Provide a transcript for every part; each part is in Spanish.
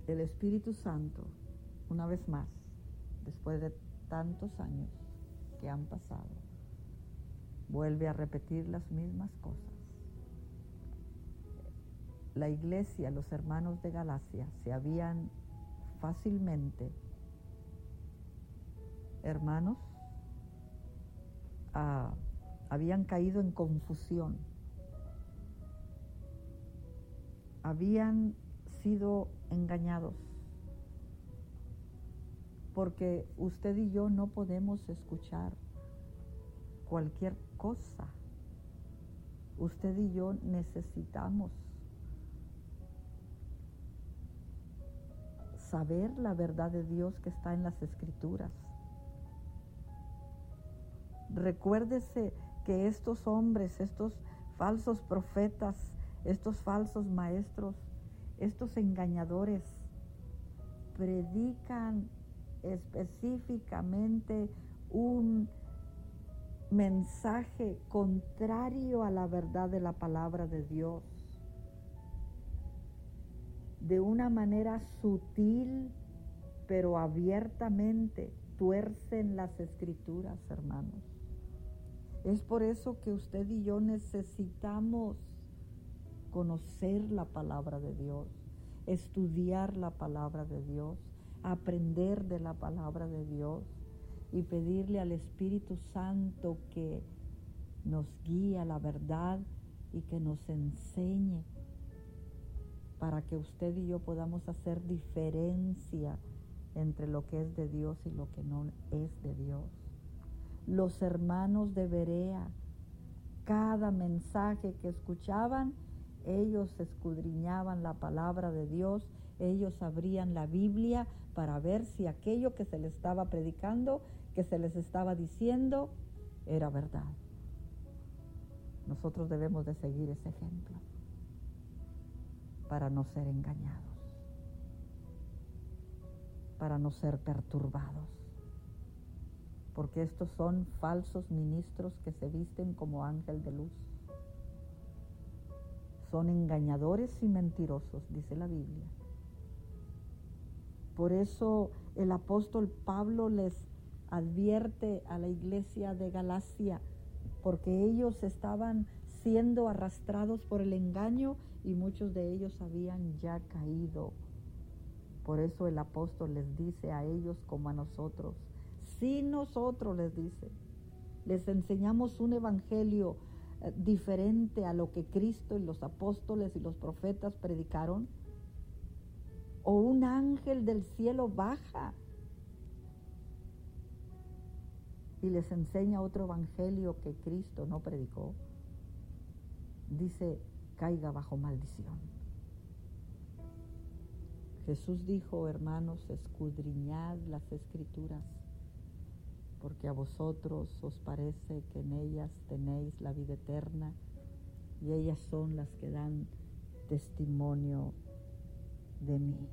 el Espíritu Santo, una vez más, después de tantos años que han pasado, vuelve a repetir las mismas cosas. La iglesia, los hermanos de Galacia, se habían fácilmente, hermanos, habían caído en confusión, habían sido engañados, porque usted y yo no podemos escuchar cualquier cosa. Usted y yo necesitamos saber la verdad de Dios que está en las Escrituras. Recuérdese que estos hombres, estos falsos profetas, estos falsos maestros, estos engañadores, predican específicamente un mensaje contrario a la verdad de la palabra de Dios. De una manera sutil, pero abiertamente, tuercen las Escrituras, hermanos. Es por eso que usted y yo necesitamos conocer la palabra de Dios, estudiar la palabra de Dios, aprender de la palabra de Dios y pedirle al Espíritu Santo que nos guíe a la verdad y que nos enseñe para que usted y yo podamos hacer diferencia entre lo que es de Dios y lo que no es de Dios. Los hermanos de Berea, cada mensaje que escuchaban, ellos escudriñaban la palabra de Dios, ellos abrían la Biblia para ver si aquello que se les estaba predicando, que se les estaba diciendo, era verdad. Nosotros debemos de seguir ese ejemplo para no ser engañados, para no ser perturbados, porque estos son falsos ministros que se visten como ángel de luz. Son engañadores y mentirosos, dice la Biblia. Por eso el apóstol Pablo les advierte a la iglesia de Galacia, porque ellos estaban siendo arrastrados por el engaño y muchos de ellos habían ya caído. Por eso el apóstol les dice a ellos como a nosotros, si nosotros, les dice, les enseñamos un evangelio diferente a lo que Cristo y los apóstoles y los profetas predicaron, o un ángel del cielo baja y les enseña otro evangelio que Cristo no predicó, dice, caiga bajo maldición. Jesús dijo, hermanos, escudriñad las Escrituras, porque a vosotros os parece que en ellas tenéis la vida eterna, y ellas son las que dan testimonio de mí.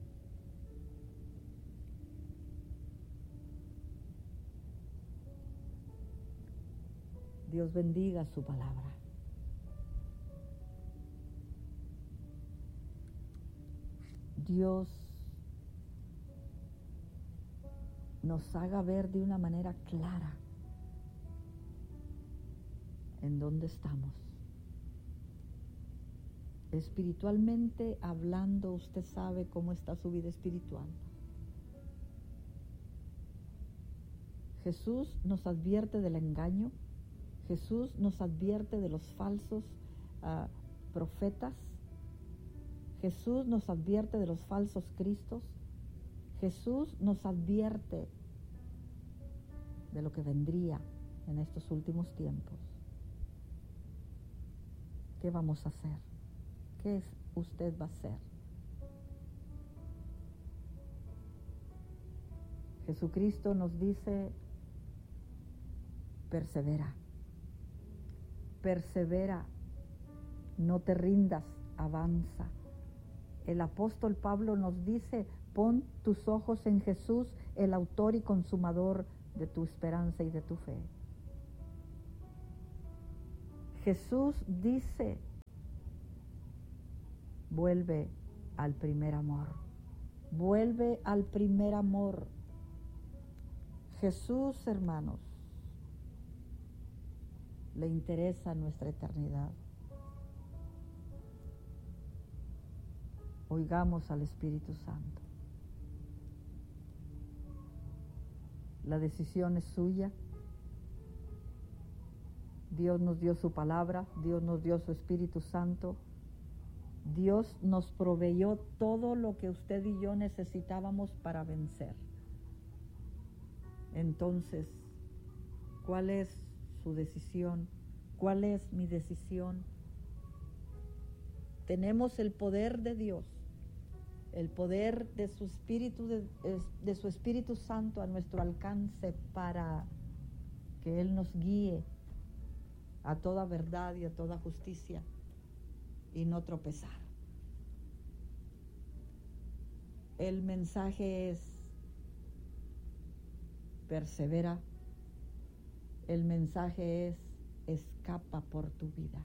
Dios bendiga su palabra. Dios nos haga ver de una manera clara en dónde estamos. Espiritualmente hablando, usted sabe cómo está su vida espiritual. Jesús nos advierte del engaño. Jesús nos advierte de los falsos profetas. Jesús nos advierte de los falsos cristos. Jesús nos advierte de lo que vendría en estos últimos tiempos. ¿Qué vamos a hacer? ¿Qué usted va a hacer? Jesucristo nos dice, persevera, persevera, no te rindas, avanza. El apóstol Pablo nos dice, pon tus ojos en Jesús, el autor y consumador de tu esperanza y de tu fe. Jesús dice, vuelve al primer amor. Vuelve al primer amor. Jesús, hermanos, le interesa nuestra eternidad. Oigamos al Espíritu Santo. La decisión es suya. Dios nos dio su palabra, Dios nos dio su Espíritu Santo. Dios nos proveyó todo lo que usted y yo necesitábamos para vencer. Entonces, ¿cuál es su decisión? ¿Cuál es mi decisión? Tenemos el poder de Dios, el poder de su Espíritu Santo a nuestro alcance para que Él nos guíe a toda verdad y a toda justicia y no tropezar. El mensaje es: persevera. El mensaje es: escapa por tu vida.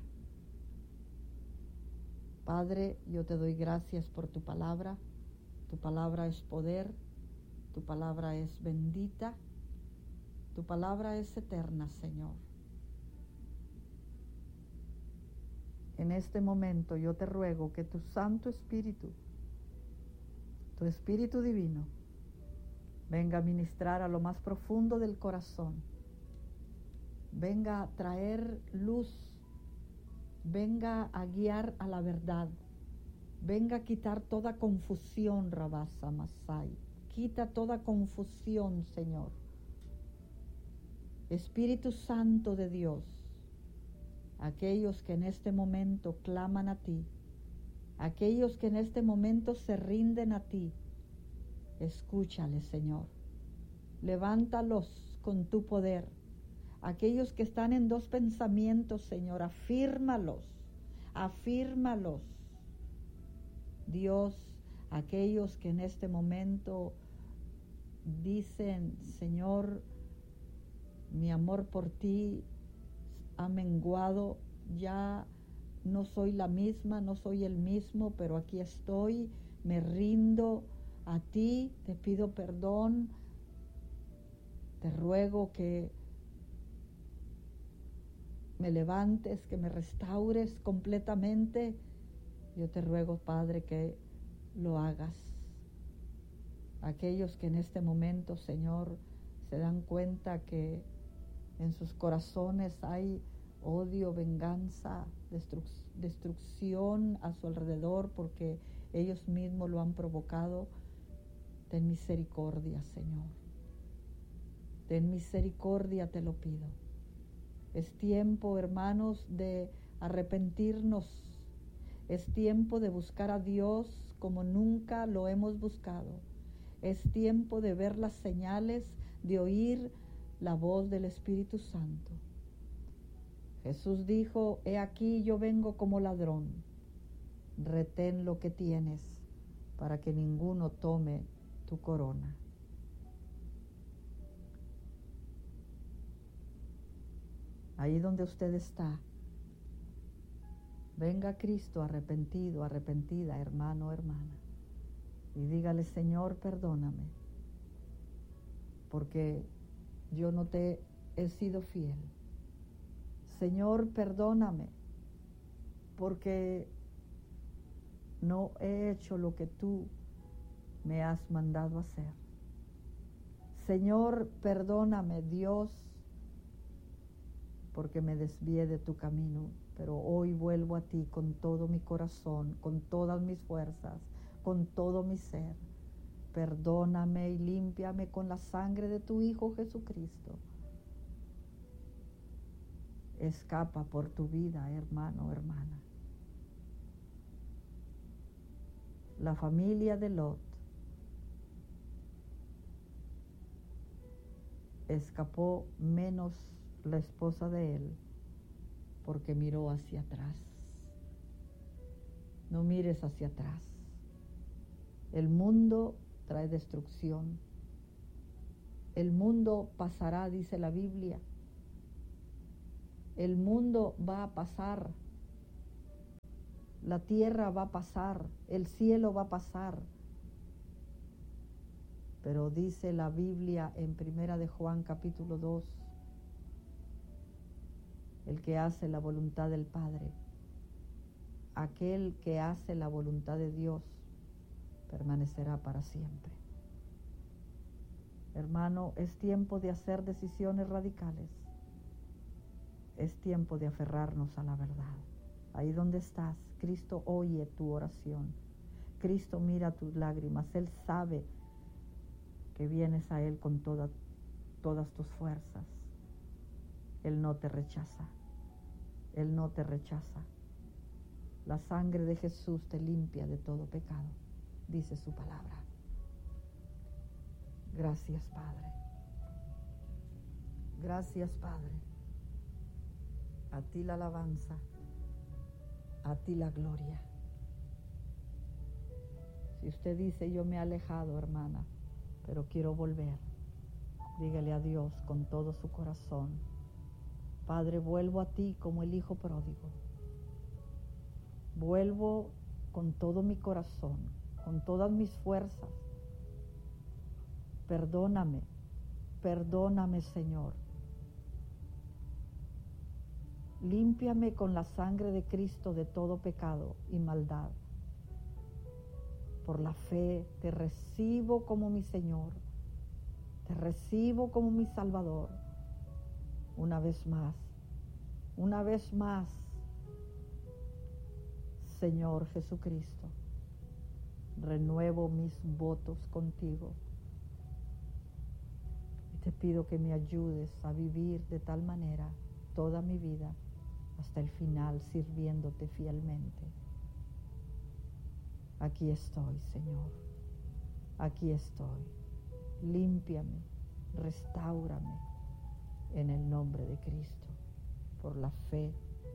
Padre, yo te doy gracias por tu palabra. Tu palabra es poder, tu palabra es bendita, tu palabra es eterna, Señor. En este momento yo te ruego que tu Santo Espíritu, tu Espíritu Divino, venga a ministrar a lo más profundo del corazón, venga a traer luz, venga a guiar a la verdad, venga a quitar toda confusión, Rabasa Masai. Quita toda confusión, Señor. Espíritu Santo de Dios, aquellos que en este momento claman a ti, aquellos que en este momento se rinden a ti, escúchales, Señor. Levántalos con tu poder. Aquellos que están en dos pensamientos, Señor, afírmalos, afírmalos. Dios, aquellos que en este momento dicen: Señor, mi amor por ti ha menguado, ya no soy la misma, no soy el mismo, pero aquí estoy, me rindo a ti, te pido perdón, te ruego que me levantes, que me restaures completamente. Yo te ruego, Padre, que lo hagas. Aquellos que en este momento, Señor, se dan cuenta que en sus corazones hay odio, venganza, destrucción a su alrededor porque ellos mismos lo han provocado. Ten misericordia, Señor. Ten misericordia, te lo pido. Es tiempo, hermanos, de arrepentirnos. Es tiempo de buscar a Dios como nunca lo hemos buscado. Es tiempo de ver las señales, de oír la voz del Espíritu Santo. Jesús dijo: he aquí yo vengo como ladrón. Retén lo que tienes para que ninguno tome tu corona. Ahí donde usted está, venga a Cristo arrepentido, arrepentida, hermano, hermana, y dígale: Señor, perdóname, porque yo no te he sido fiel. Señor, perdóname, porque no he hecho lo que tú me has mandado hacer. Señor, perdóname, Dios, porque me desvié de tu camino, pero hoy vuelvo a ti con todo mi corazón, con todas mis fuerzas, con todo mi ser. Perdóname y límpiame con la sangre de tu Hijo Jesucristo. Escapa por tu vida, hermano, hermana. La familia de Lot escapó menos la esposa de él, porque miró hacia atrás. No mires hacia atrás. El mundo trae destrucción. El mundo pasará, dice la Biblia. El mundo va a pasar. La tierra va a pasar. El cielo va a pasar. Pero dice la Biblia en 1 de Juan capítulo 2, el que hace la voluntad del Padre, aquel que hace la voluntad de Dios, permanecerá para siempre. Hermano, es tiempo de hacer decisiones radicales. Es tiempo de aferrarnos a la verdad. Ahí donde estás, Cristo oye tu oración. Cristo mira tus lágrimas. Él sabe que vienes a Él con todas tus fuerzas. Él no te rechaza. Él no te rechaza. La sangre de Jesús te limpia de todo pecado, dice su palabra. Gracias, Padre. Gracias, Padre. A ti la alabanza, a ti la gloria. Si usted dice, yo me he alejado, hermana, pero quiero volver, dígale a Dios con todo su corazón: Padre, vuelvo a ti como el hijo pródigo. Vuelvo con todo mi corazón, con todas mis fuerzas. Perdóname, perdóname, Señor. Límpiame con la sangre de Cristo de todo pecado y maldad. Por la fe te recibo como mi Señor, te recibo como mi Salvador. Una vez más, Señor Jesucristo, renuevo mis votos contigo y te pido que me ayudes a vivir de tal manera toda mi vida hasta el final, sirviéndote fielmente. Aquí estoy, Señor, aquí estoy. Límpiame, restáurame en el nombre de Cristo. Por la fe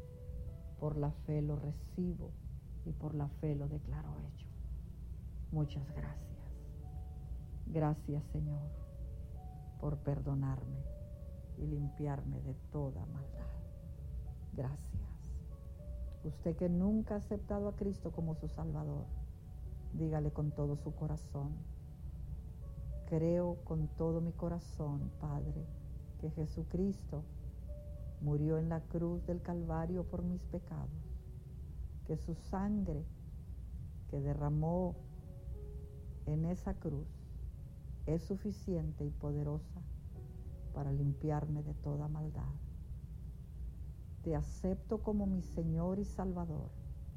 lo recibo y por la fe lo declaro hecho. Muchas gracias. Gracias, Señor, por perdonarme y limpiarme de toda maldad. Gracias. Usted que nunca ha aceptado a Cristo como su Salvador, dígale con todo su corazón: creo con todo mi corazón, Padre, que Jesucristo murió en la cruz del Calvario por mis pecados, que su sangre que derramó en esa cruz es suficiente y poderosa para limpiarme de toda maldad. Te acepto como mi Señor y Salvador.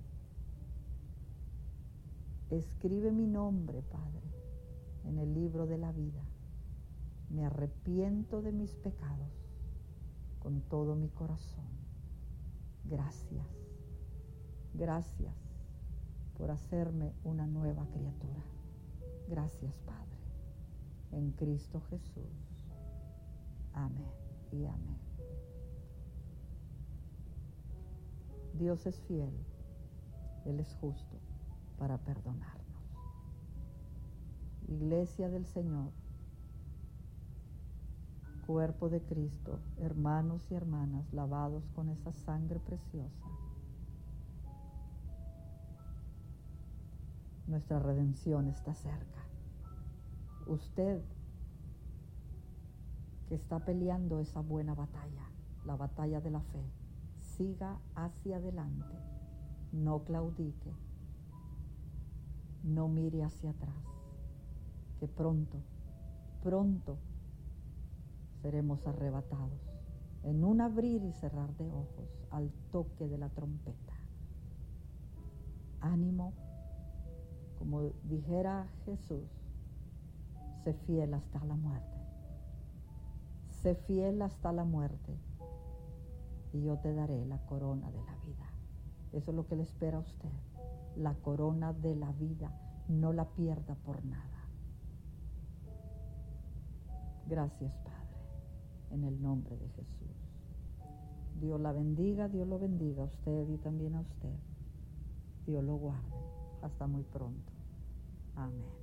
Escribe mi nombre, Padre, en el libro de la vida. Me arrepiento de mis pecados con todo mi corazón. Gracias, gracias por hacerme una nueva criatura. Gracias, Padre, en Cristo Jesús. Amén y amén. Dios es fiel, Él es justo para perdonarnos. Iglesia del Señor, cuerpo de Cristo, hermanos y hermanas lavados con esa sangre preciosa, nuestra redención está cerca. Usted que está peleando esa buena batalla, la batalla de la fe, siga hacia adelante, no claudique, no mire hacia atrás, que pronto seremos arrebatados en un abrir y cerrar de ojos al toque de la trompeta. Ánimo, como dijera Jesús, sé fiel hasta la muerte. Sé fiel hasta la muerte y yo te daré la corona de la vida. Eso es lo que le espera a usted, la corona de la vida. No la pierda por nada. Gracias, Padre, en el nombre de Jesús. Dios la bendiga, Dios lo bendiga a usted y también a usted. Dios lo guarde. Hasta muy pronto. Amén.